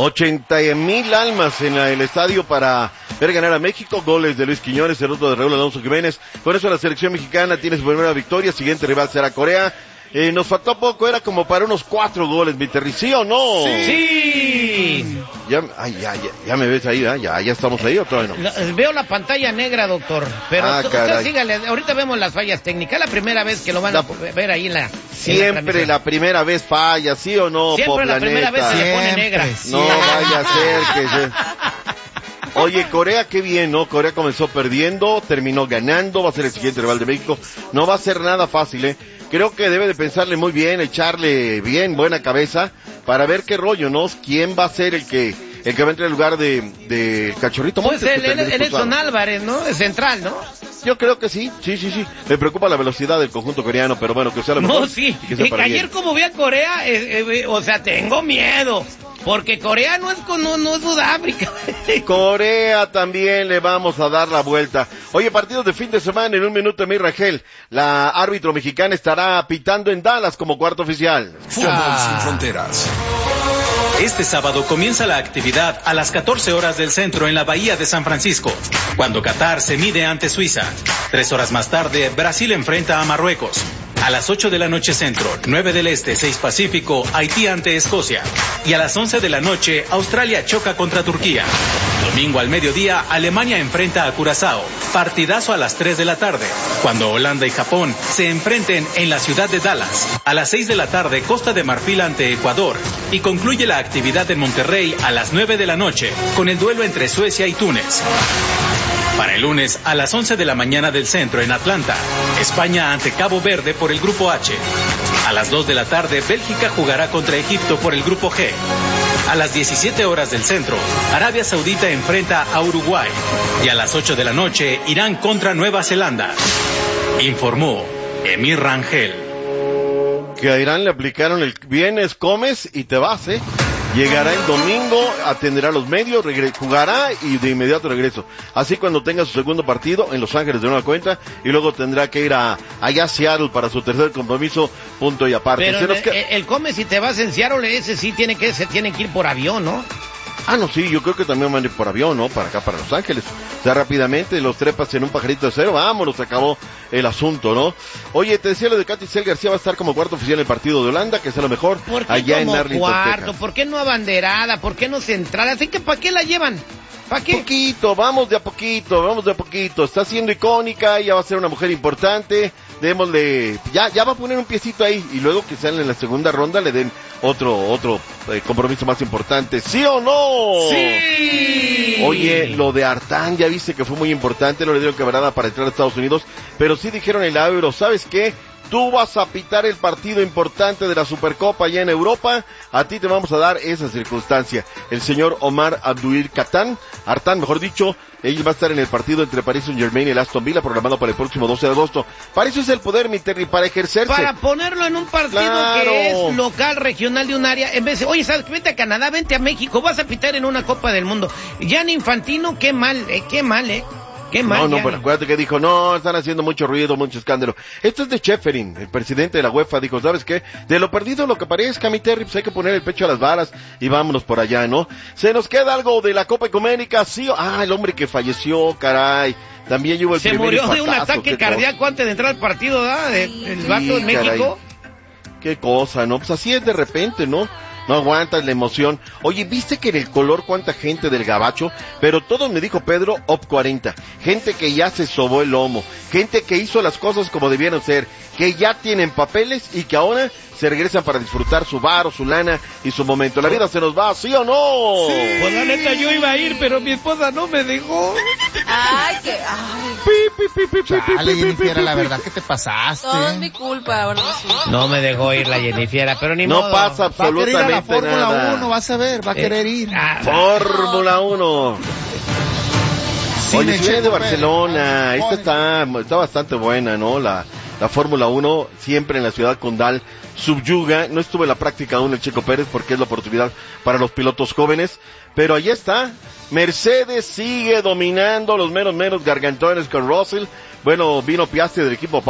80,000 almas en el estadio para ver ganar a México. Goles de Luis Quiñones, el otro de Raúl Alonso Jiménez. Con eso la selección mexicana tiene su primera victoria. Siguiente rival será Corea. Nos faltó poco, era como para unos 4 goles, mi Terry, ¿sí o no? ¡Sí! Ya me ves ahí, ¿eh? Ya estamos ahí, ¿o todavía no? Veo la pantalla negra, doctor, pero usted sígale, ahorita vemos las fallas técnicas, la primera vez que lo van a ver ahí en la... Siempre la primera vez falla, ¿sí o no? Siempre la primera vez se le pone negra. No vaya a ser que... Oye, Corea, qué bien, ¿no? Corea comenzó perdiendo, terminó ganando, va a ser el siguiente rival de México. No va a ser nada fácil, ¿eh? Creo que debe de pensarle muy bien, echarle bien buena cabeza para ver qué rollo, ¿no? ¿Quién va a ser el que va a entrar en lugar de Cachorrito Montes? Pues el Edson Álvarez, ¿no? Es central, ¿no? Yo creo que sí. Me preocupa la velocidad del conjunto coreano, pero bueno, que sea lo mejor. No, sí. Ayer como vi a Corea, o sea, tengo miedo. Porque Corea no es Sudáfrica. Corea también le vamos a dar la vuelta. Oye, partidos de fin de semana en un minuto, mi Rangel. La árbitro mexicana estará pitando en Dallas como cuarto oficial. Fútbol sin fronteras. Este sábado comienza la actividad a las 14 horas del centro en la Bahía de San Francisco, cuando Qatar se mide ante Suiza. 3 horas más tarde, Brasil enfrenta a Marruecos. A las 8 de la noche centro, 9 del este, 6 pacífico, Haití ante Escocia. Y a las 11 de la noche, Australia choca contra Turquía. Domingo al mediodía, Alemania enfrenta a Curazao. Partidazo a las 3 de la tarde, cuando Holanda y Japón se enfrenten en la ciudad de Dallas. A las 6 de la tarde, Costa de Marfil ante Ecuador. Y concluye la actividad en Monterrey a las 9 de la noche, con el duelo entre Suecia y Túnez. Para el lunes, a las 11 de la mañana del centro en Atlanta, España ante Cabo Verde por el Grupo H. A las 2 de la tarde, Bélgica jugará contra Egipto por el Grupo G. A las 17 horas del centro, Arabia Saudita enfrenta a Uruguay. Y a las 8 de la noche, Irán contra Nueva Zelanda. Informó Emir Rangel. Que a Irán le aplicaron el vienes, comes y te vas, ¿eh? Llegará el domingo, atenderá a los medios, jugará y de inmediato regreso. Así cuando tenga su segundo partido en Los Ángeles de nueva cuenta y luego tendrá que ir allá a Seattle para su tercer compromiso, punto y aparte. Pero el come si te vas en Seattle, ese sí se tienen que ir por avión, ¿no? Ah, no, sí, yo creo que también van a ir por avión, ¿no? Para acá, para Los Ángeles. O sea, rápidamente los trepas en un pajarito de cero, vámonos, se acabó el asunto, ¿no? Oye, te decía lo de Katy Cel García va a estar como cuarto oficial en el partido de Holanda, que es a lo mejor allá en Arlington, cuarto? Texas. ¿Por qué no abanderada? ¿Por qué no central? Así que, ¿para qué la llevan? ¿Para qué? Vamos de a poquito. Está siendo icónica, ella va a ser una mujer importante. Démosle, ya va a poner un piecito ahí y luego que salen en la segunda ronda le den otro compromiso más importante. ¿Sí o no? ¡Sí! Oye, lo de Artán, ya viste que fue muy importante, no le dieron quebrada para entrar a Estados Unidos, pero sí dijeron en la Euro, ¿sabes qué? Tú vas a pitar el partido importante de la Supercopa allá en Europa, a ti te vamos a dar esa circunstancia. El señor Omar Abdul Artán, mejor dicho, él va a estar en el partido entre Paris Saint-Germain y el Aston Villa, programado para el próximo 12 de agosto. Para eso es el poder, mi Terry, para ejercerse. Para ponerlo en un partido que es local, regional de un área, en vez de, oye, ¿sabes? Vente a Canadá, vente a México, vas a pitar en una Copa del Mundo. Gianni Infantino, qué mal, qué mal. No, pero acuérdate que dijo, no, están haciendo mucho ruido, mucho escándalo. Esto es de Schäferin, el presidente de la UEFA, dijo, ¿sabes qué? De lo perdido lo que parezca, mi Terry, pues hay que poner el pecho a las balas y vámonos por allá, ¿no? ¿Se nos queda algo de la Copa Ecuménica? Sí, el hombre que falleció, caray. También hubo el se murió de un ataque cardíaco antes de entrar al partido, ¿verdad? El vato en México. Qué cosa, ¿no? Pues así es de repente, ¿no? No aguantas la emoción. Oye, ¿viste que en el color cuánta gente del gabacho? Pero todo me dijo Pedro, OP 40. Gente que ya se sobó el lomo. Gente que hizo las cosas como debieron ser. Que ya tienen papeles y que ahora se regresan para disfrutar su varo, su lana y su momento. La vida se nos va, ¿sí o no? Sí. Pues la neta yo iba a ir, pero mi esposa no me dejó. Chale, Jennifer, la verdad que te pasaste. Todo es mi culpa, ahora sí. No me dejó ir la Jennifer, pero ni modo. No pasa absolutamente nada. Fórmula 1, vas a ver, va a querer ir. Fórmula 1. Oye, si viene de Barcelona, esta está bastante buena, ¿no? La Fórmula 1, siempre en la ciudad condal, subyuga. No estuvo en la práctica aún el Checo Pérez porque es la oportunidad para los pilotos jóvenes, pero ahí está. Mercedes sigue dominando los meros gargantones con Russell. Bueno, vino Piastri del equipo